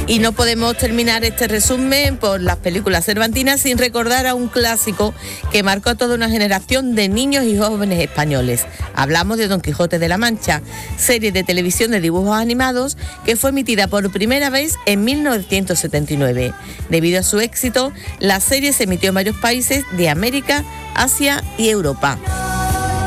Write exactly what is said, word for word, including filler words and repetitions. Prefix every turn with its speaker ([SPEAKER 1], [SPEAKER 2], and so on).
[SPEAKER 1] Y no podemos terminar este resumen por las películas cervantinas sin recordar a un clásico que marcó a toda una generación de niños y jóvenes españoles. Hablamos de Don Quijote de la Mancha, serie de televisión de dibujos animados que fue emitida por primera vez en mil novecientos setenta y nueve. Debido a su éxito, la serie se emitió en varios países de América, Asia y Europa.